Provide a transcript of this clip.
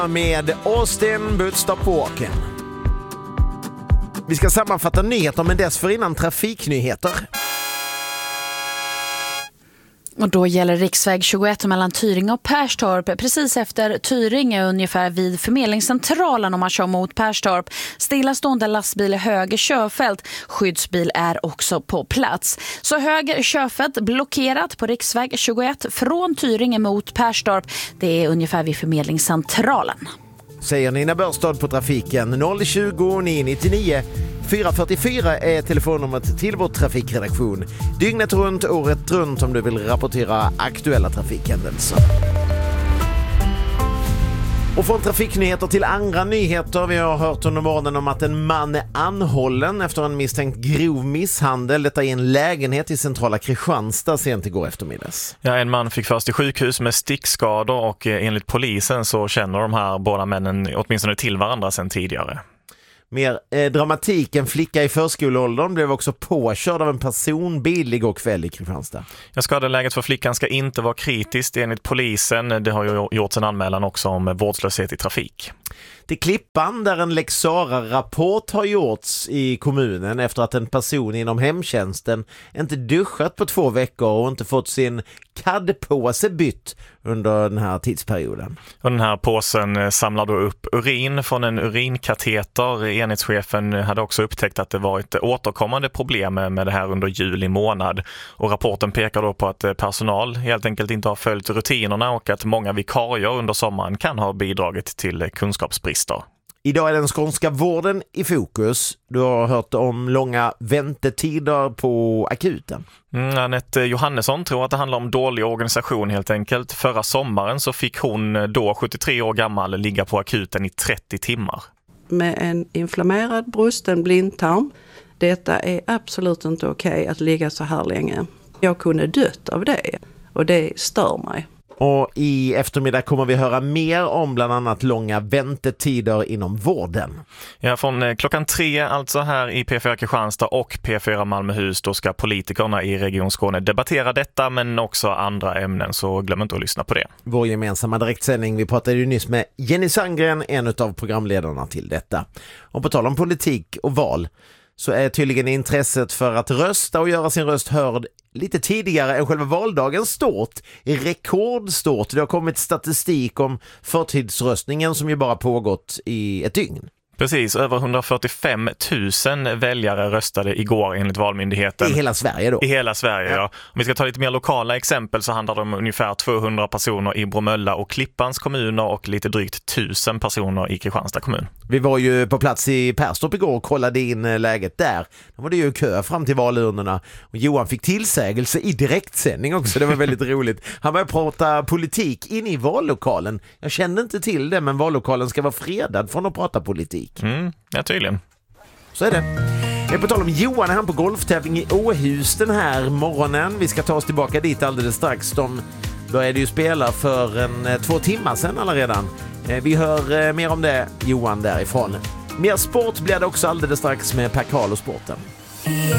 Med Austin Boots Stop Walking. Vi ska sammanfatta nyheter, men dessförinnan trafiknyheter. Och då gäller riksväg 21 mellan Tyringe och Perstorp. Precis efter Tyringe, ungefär vid förmedlingscentralen om man kör mot Perstorp. Stillastående lastbil i höger körfält. Skyddsbil är också på plats. Så höger körfält blockerat på riksväg 21 från Tyringe mot Perstorp. Det är ungefär vid förmedlingscentralen. Säger Nina Börstad på trafiken. 020 999 444 är telefonnumret till vår trafikredaktion. Dygnet runt, året runt om du vill rapportera aktuella trafikhändelser. Och från trafiknyheter till andra nyheter. Vi har hört under morgonen om att en man är anhållen efter en misstänkt grov misshandel. Detta är en lägenhet i centrala Kristianstad sent igår eftermiddags. Ja, en man fick först i sjukhus med stickskador och enligt polisen så känner de här båda männen åtminstone till varandra sedan tidigare. Mer dramatik, en flicka i förskoleåldern blev också påkörd av en personbil igår kväll i Kristianstad. Ja, skadeläget för flickan ska inte vara kritiskt enligt polisen. Det har ju gjorts en anmälan också om vårdslöshet i trafik. Till Klippan där en Lex Sarah-rapport har gjorts i kommunen efter att en person inom hemtjänsten inte duschat på 2 veckor och inte fått sin kaddpåse bytt under den här tidsperioden. Och den här påsen samlar då upp urin från en urinkateter. Enhetschefen hade också upptäckt att det var ett återkommande problem med det här under juli månad. Och rapporten pekar då på att personal helt enkelt inte har följt rutinerna och att många vikarier under sommaren kan ha bidragit till kunskapsbrister. Idag är den skånska vården i fokus. Du har hört om långa väntetider på akuten. Anette Johannesson tror att det handlar om dålig organisation helt enkelt. Förra sommaren så fick hon då 73 år gammal ligga på akuten i 30 timmar. Med en inflammerad brusten blindtarm. Detta är absolut inte okej att ligga så här länge. Jag kunde dött av det och det stör mig. Och i eftermiddag kommer vi höra mer om bland annat långa väntetider inom vården. Ja, från klockan 3 alltså här i P4 Kristianstad och P4 Malmöhus, då ska politikerna i Region Skåne debattera detta men också andra ämnen, så glöm inte att lyssna på det. Vår gemensamma direktsändning, vi pratade ju nyss med Jenny Sandgren, en av programledarna till detta. Och på tal om politik och val så är tydligen intresset för att rösta och göra sin röst hörd lite tidigare än själva valdagen stort, rekordstort. Det har kommit statistik om förtidsröstningen som ju bara pågått i ett dygn. Precis, över 145 000 väljare röstade igår enligt Valmyndigheten. I hela Sverige då? I hela Sverige, ja. Om vi ska ta lite mer lokala exempel så handlar det om ungefär 200 personer i Bromölla och Klippans kommuner och lite drygt 1000 personer i Kristianstad kommun. Vi var ju på plats i Perstorp igår och kollade in läget där. Då var det ju kö fram till valurnorna och Johan fick tillsägelse i direktsändning också. Det var väldigt roligt. Han började prata politik in i vallokalen. Jag kände inte till det, men vallokalen ska vara fredad från att prata politik. Ja, tydligen. Så är det. På tal om Johan är han på golftävling i Åhus den här morgonen. Vi ska ta oss tillbaka dit alldeles strax. De började ju spela för 2 timmar sedan alla redan. Vi hör mer om det, Johan därifrån. Mer sport blir det också alldeles strax med Per Karl och sporten.